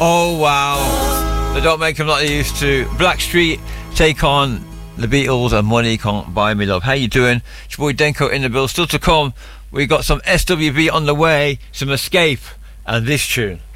Oh wow, they don't make them like they used to. Blackstreet take on the Beatles and Money Can't Buy Me Love. How you doing? It's your boy Denko in the bill. Still to come, we got some SWV on the way, some Escape, and this tune.